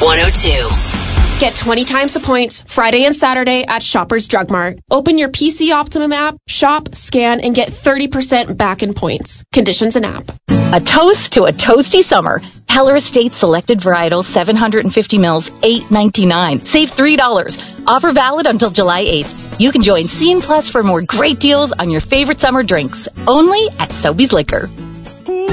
102. Get 20 times the points Friday and Saturday at Shoppers Drug Mart. Open your PC Optimum app, shop, scan, and get 30% back in points. Conditions and app. A toast to a toasty summer. Heller Estate Selected Varietal 750 mils, $8.99. Save $3. Offer valid until July 8th. You can join Scene Plus for more great deals on your favorite summer drinks. Only at Sobeys Liquor.